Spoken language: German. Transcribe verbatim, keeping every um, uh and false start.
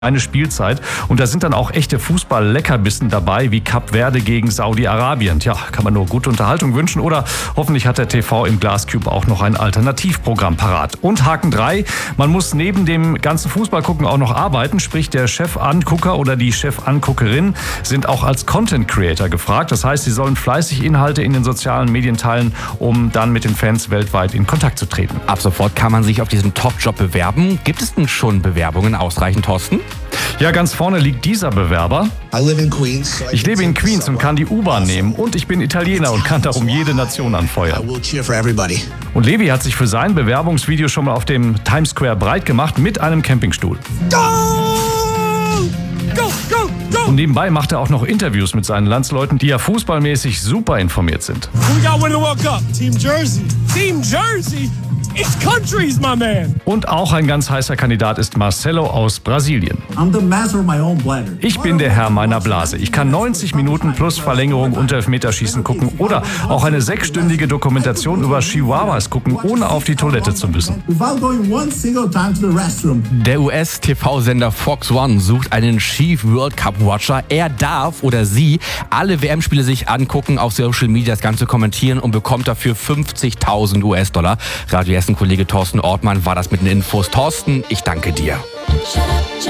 Eine Spielzeit. Und da sind dann auch echte Fußball-Leckerbissen dabei, wie Kap Verde gegen Saudi-Arabien. Tja, kann man nur gute Unterhaltung wünschen oder hoffentlich hat der T V im Glascube auch noch ein Alternativprogramm parat. Und Haken drei, man muss neben dem ganzen Fußballgucken auch noch arbeiten, sprich der Chef-Angucker oder die Chef-Anguckerin sind auch als Content-Creator gefragt. Das heißt, sie sollen fleißig Inhalte in den sozialen Medien teilen, um dann mit den Fans weltweit in Kontakt zu treten. Ab sofort kann man sich auf diesen Top-Job bewerben. Gibt es denn schon Bewerbungen ausreichend, Thorsten? Ja, ganz vorne liegt dieser Bewerber. Ich lebe in Queens und kann die U-Bahn nehmen und ich bin Italiener und kann darum jede Nation anfeuern. Und Levi hat sich für sein Bewerbungsvideo schon mal auf dem Times Square breit gemacht mit einem Campingstuhl. Go! Go, go, go! Und nebenbei macht er auch noch Interviews mit seinen Landsleuten, die ja fußballmäßig super informiert sind. We got win the World Cup. Team Jersey. Team Jersey. It's countries, my man. Und auch ein ganz heißer Kandidat ist Marcelo aus Brasilien. I'm the master of my own bladder. Ich bin der Herr meiner Blase. Ich kann neunzig Minuten plus Verlängerung und Elfmeterschießen gucken oder auch eine sechsstündige Dokumentation über Chihuahuas gucken, ohne auf die Toilette zu müssen. Without going one single time to the restroom. Der U S-T V-Sender Fox One sucht einen Chief World Cup Watcher. Er darf oder sie alle W M-Spiele sich angucken, auf Social Media das Ganze kommentieren und bekommt dafür fünfzigtausend U S-Dollar. Radio Essen-Kollege Thorsten Ortmann war das mit den Infos. Thorsten, ich danke dir.